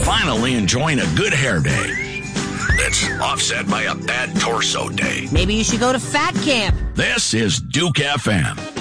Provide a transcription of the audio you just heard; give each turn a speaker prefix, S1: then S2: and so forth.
S1: finally enjoying a good hair day that's offset by a bad torso day.
S2: Maybe you should go to fat camp.
S1: This is Duke FM.